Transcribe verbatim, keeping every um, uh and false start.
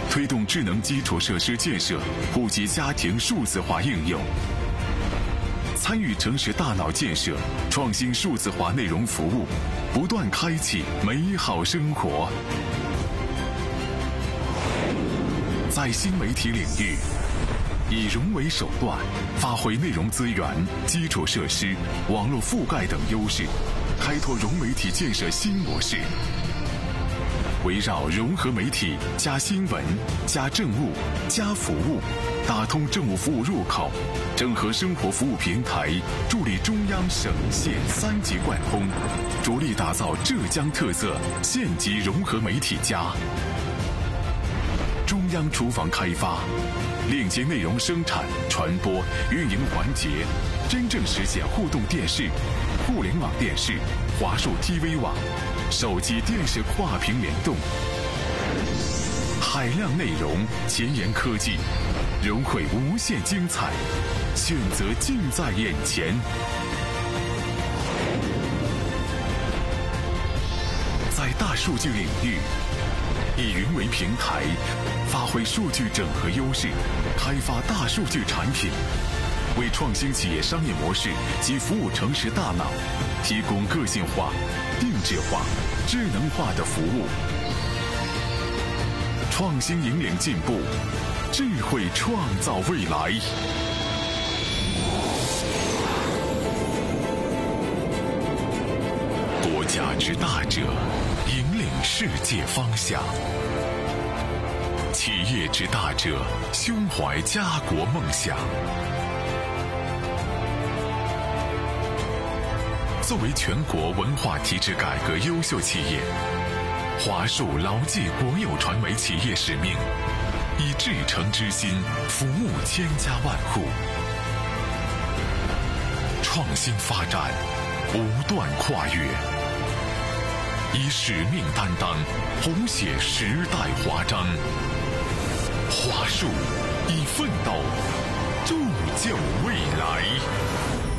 推动智能基础设施建设普及家庭数字化应用，参与城市大脑建设，创新数字化内容服务，不断开启美好生活。在新媒体领域，以融为手段，发挥内容资源、基础设施、网络覆盖等优势，开拓融媒体建设新模式。围绕融合媒体加新闻加政务加服务，打通政务服务入口，整合生活服务平台，助力中央省县三级贯通，着力打造浙江特色县级融合媒体家。中央厨房开发，链接内容生产、传播、运营环节，真正实现互动电视、互联网电视、华数 T V 网、手机电视跨屏联动，海量内容，前沿科技，融汇无限精彩，选择近在眼前。在大数据领域，以云为平台，发挥数据整合优势，开发大数据产品，为创新企业商业模式及服务城市大脑提供个性化、定制化、智能化的服务。创新引领进步，智慧创造未来。国家之大者，引领世界方向；企业之大者，胸怀家国梦想。作为全国文化体制改革优秀企业，华数牢记国有传媒企业使命，以至诚之心服务千家万户，创新发展不断跨越，以使命担当谱写时代华章。华数以奋斗铸就未来。